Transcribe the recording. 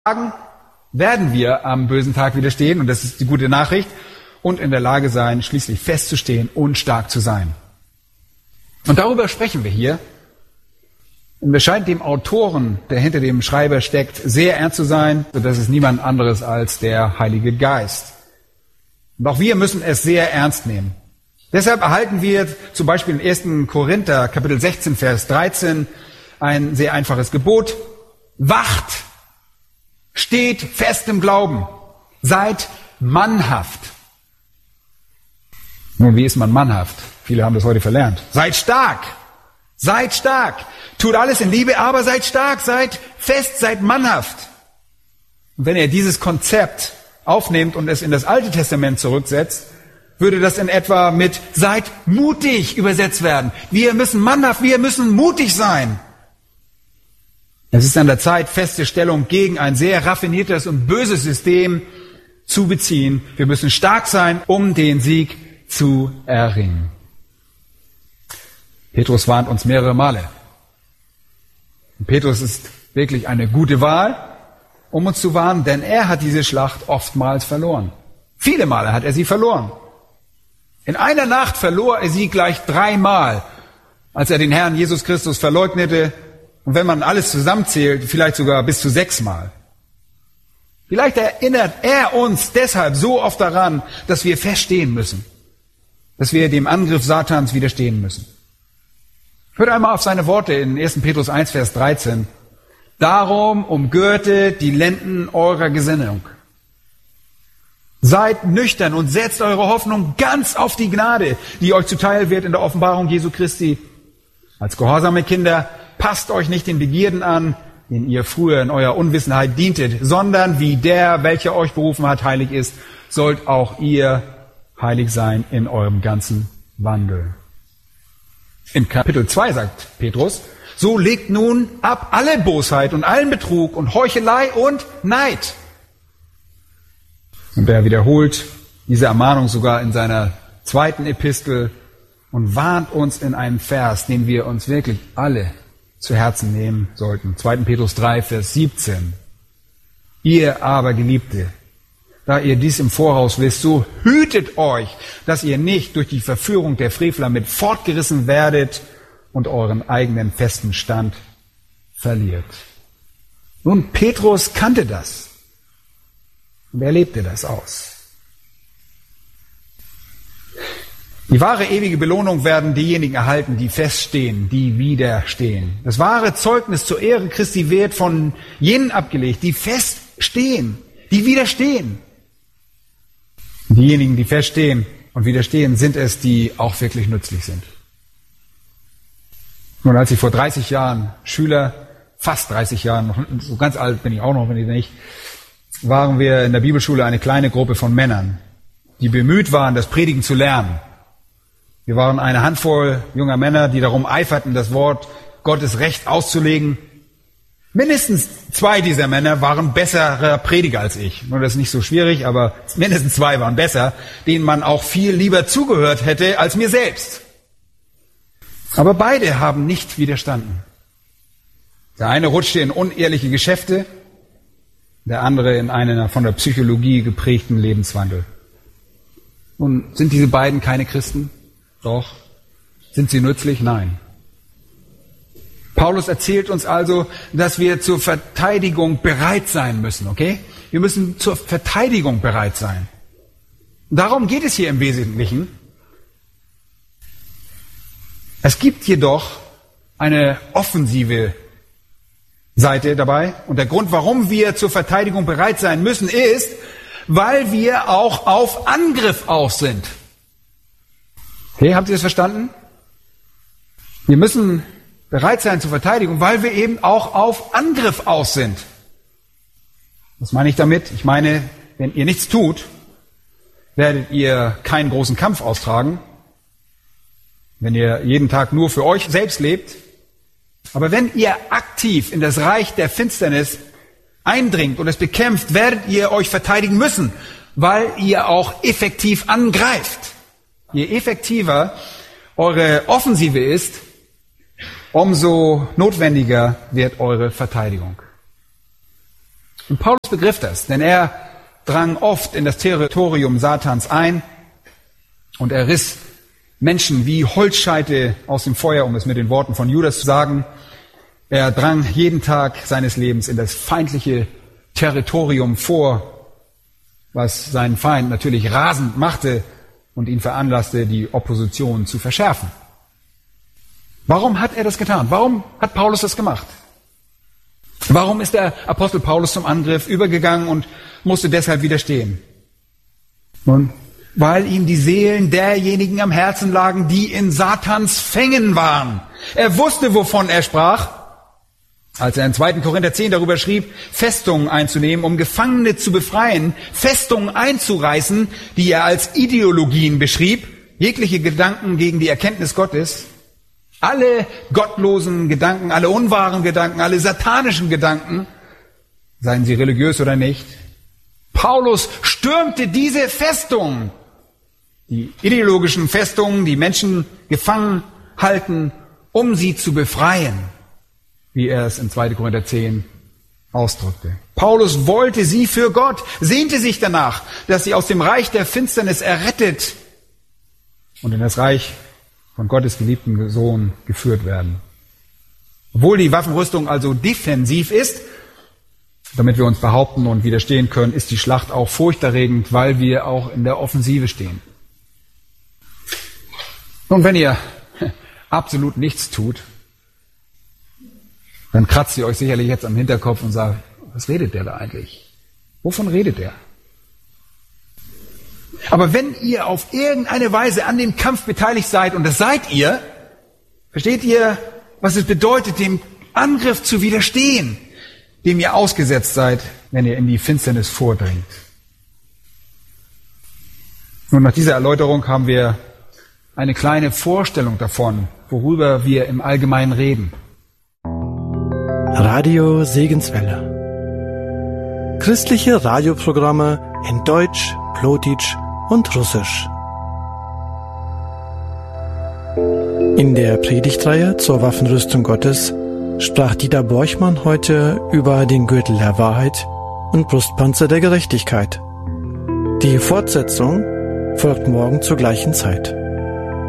werden wir am bösen Tag widerstehen, und das ist die gute Nachricht, und in der Lage sein, schließlich festzustehen und stark zu sein. Und darüber sprechen wir hier. Und es scheint dem Autoren, der hinter dem Schreiber steckt, sehr ernst zu sein, und das ist niemand anderes als der Heilige Geist. Und auch wir müssen es sehr ernst nehmen. Deshalb erhalten wir zum Beispiel in 1. Korinther, Kapitel 16, Vers 13, ein sehr einfaches Gebot. Wacht! Steht fest im Glauben! Seid mannhaft! Nun, wie ist man mannhaft? Viele haben das heute verlernt. Seid stark! Seid stark! Tut alles in Liebe, aber seid stark, seid fest, seid mannhaft! Und wenn ihr dieses Konzept aufnehmt und es in das Alte Testament zurücksetzt, würde das in etwa mit seid mutig übersetzt werden. Wir müssen mannhaft, wir müssen mutig sein. Es ist an der Zeit, feste Stellung gegen ein sehr raffiniertes und böses System zu beziehen. Wir müssen stark sein, um den Sieg zu erringen. Petrus warnt uns mehrere Male. Und Petrus ist wirklich eine gute Wahl, um uns zu warnen, denn er hat diese Schlacht oftmals verloren. Viele Male hat er sie verloren. In einer Nacht verlor er sie gleich 3-mal, als er den Herrn Jesus Christus verleugnete. Und wenn man alles zusammenzählt, vielleicht sogar bis zu 6-mal. Vielleicht erinnert er uns deshalb so oft daran, dass wir feststehen müssen. Dass wir dem Angriff Satans widerstehen müssen. Hört einmal auf seine Worte in 1. Petrus 1, Vers 13. Darum umgürtet die Lenden eurer Gesinnung. Seid nüchtern und setzt eure Hoffnung ganz auf die Gnade, die euch zuteil wird in der Offenbarung Jesu Christi. Als gehorsame Kinder passt euch nicht den Begierden an, denen ihr früher in eurer Unwissenheit dientet, sondern wie der, welcher euch berufen hat, heilig ist, sollt auch ihr heilig sein in eurem ganzen Wandel. In Kapitel 2 sagt Petrus, so legt nun ab alle Bosheit und allen Betrug und Heuchelei und Neid. Und er wiederholt diese Ermahnung sogar in seiner 2. Epistel und warnt uns in einem Vers, den wir uns wirklich alle zu Herzen nehmen sollten. 2. Petrus 3, Vers 17. Ihr aber, Geliebte, da ihr dies im Voraus wisst, so hütet euch, dass ihr nicht durch die Verführung der Frevler mit fortgerissen werdet und euren eigenen festen Stand verliert. Nun, Petrus kannte das. Und er lebte das aus. Die wahre ewige Belohnung werden diejenigen erhalten, die feststehen, die widerstehen. Das wahre Zeugnis zur Ehre Christi wird von jenen abgelegt, die feststehen, die widerstehen. Diejenigen, die feststehen und widerstehen, sind es, die auch wirklich nützlich sind. Nun, als ich vor 30 Jahren Schüler, fast 30 Jahren, so ganz alt bin ich auch noch, wenn ich nicht, waren wir in der Bibelschule eine kleine Gruppe von Männern, die bemüht waren, das Predigen zu lernen. Wir waren eine Handvoll junger Männer, die darum eiferten, das Wort Gottes recht auszulegen. Mindestens 2 dieser Männer waren bessere Prediger als ich. Nur das ist nicht so schwierig, aber mindestens 2 waren besser, denen man auch viel lieber zugehört hätte als mir selbst. Aber beide haben nicht widerstanden. Der eine rutschte in unehrliche Geschäfte, der andere in einen von der Psychologie geprägten Lebenswandel. Nun, sind diese beiden keine Christen? Doch. Sind sie nützlich? Nein. Paulus erzählt uns also, dass wir zur Verteidigung bereit sein müssen, okay? Wir müssen zur Verteidigung bereit sein. Darum geht es hier im Wesentlichen. Es gibt jedoch eine offensive Seite dabei. Und der Grund, warum wir zur Verteidigung bereit sein müssen, ist, weil wir auch auf Angriff aus sind. Okay, habt ihr das verstanden? Wir müssen bereit sein zur Verteidigung, weil wir eben auch auf Angriff aus sind. Was meine ich damit? Ich meine, wenn ihr nichts tut, werdet ihr keinen großen Kampf austragen. Wenn ihr jeden Tag nur für euch selbst lebt. Aber wenn ihr aktiv in das Reich der Finsternis eindringt und es bekämpft, werdet ihr euch verteidigen müssen, weil ihr auch effektiv angreift. Je effektiver eure Offensive ist, umso notwendiger wird eure Verteidigung. Und Paulus begriff das, denn er drang oft in das Territorium Satans ein und er riss Menschen wie Holzscheite aus dem Feuer, um es mit den Worten von Judas zu sagen. Er drang jeden Tag seines Lebens in das feindliche Territorium vor, was seinen Feind natürlich rasend machte und ihn veranlasste, die Opposition zu verschärfen. Warum hat er das getan? Warum hat Paulus das gemacht? Warum ist der Apostel Paulus zum Angriff übergegangen und musste deshalb widerstehen? Nun, weil ihm die Seelen derjenigen am Herzen lagen, die in Satans Fängen waren. Er wusste, wovon er sprach, als er in 2. Korinther 10 darüber schrieb, Festungen einzunehmen, um Gefangene zu befreien, Festungen einzureißen, die er als Ideologien beschrieb, jegliche Gedanken gegen die Erkenntnis Gottes, alle gottlosen Gedanken, alle unwahren Gedanken, alle satanischen Gedanken, seien sie religiös oder nicht. Paulus stürmte diese Festungen, die ideologischen Festungen, die Menschen gefangen halten, um sie zu befreien, wie er es in 2. Korinther 10 ausdrückte. Paulus wollte sie für Gott, sehnte sich danach, dass sie aus dem Reich der Finsternis errettet und in das Reich von Gottes geliebten Sohn geführt werden. Obwohl die Waffenrüstung also defensiv ist, damit wir uns behaupten und widerstehen können, ist die Schlacht auch furchterregend, weil wir auch in der Offensive stehen. Und wenn ihr absolut nichts tut, dann kratzt ihr euch sicherlich jetzt am Hinterkopf und sagt, was redet der da eigentlich? Wovon redet er? Aber wenn ihr auf irgendeine Weise an dem Kampf beteiligt seid, und das seid ihr, versteht ihr, was es bedeutet, dem Angriff zu widerstehen, dem ihr ausgesetzt seid, wenn ihr in die Finsternis vordringt. Nun, nach dieser Erläuterung haben wir eine kleine Vorstellung davon, worüber wir im Allgemeinen reden. Radio Segenswelle. Christliche Radioprogramme in Deutsch, Plotitsch und Russisch. In der Predigtreihe zur Waffenrüstung Gottes sprach Dieter Borchmann heute über den Gürtel der Wahrheit und Brustpanzer der Gerechtigkeit. Die Fortsetzung folgt morgen zur gleichen Zeit.